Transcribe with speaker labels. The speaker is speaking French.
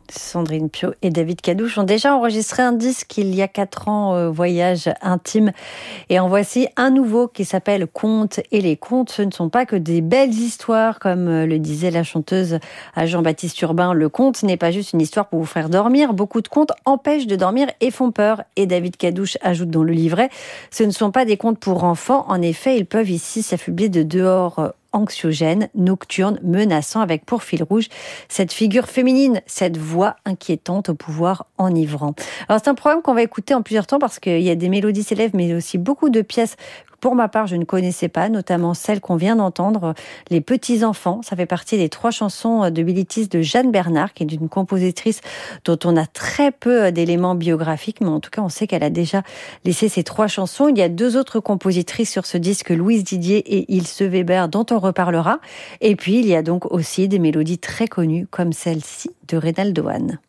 Speaker 1: Sandrine Piau et David Cadouche ont déjà enregistré un disque il y a 4 ans, Voyage intime. Et en voici un nouveau qui s'appelle Contes. Et les contes, ce ne sont pas que des belles histoires, comme le disait la chanteuse à Jean-Baptiste Urbain. Le conte n'est pas juste une histoire pour vous faire dormir. Beaucoup de contes empêchent de dormir et font peur. Et David Cadouche ajoute dans le livret, ce ne sont pas des contes pour enfants. En effet, ils peuvent ici s'affubler de dehors anxiogène, nocturne, menaçant, avec pour fil rouge cette figure féminine, cette voix inquiétante au pouvoir enivrant. Alors c'est un programme qu'on va écouter en plusieurs temps parce qu'il y a des mélodies célèbres mais aussi beaucoup de pièces pour ma part, je ne connaissais pas, notamment celle qu'on vient d'entendre, Les Petits Enfants. Ça fait partie des 3 chansons de Bilitis de Jeanne Bernard, qui est une compositrice dont on a très peu d'éléments biographiques, mais en tout cas, on sait qu'elle a déjà laissé ces 3 chansons. Il y a 2 autres compositrices sur ce disque, Louise Didier et Ilse Weber, dont on reparlera. Et puis, il y a donc aussi des mélodies très connues, comme celle-ci de Reynaldo Hahn.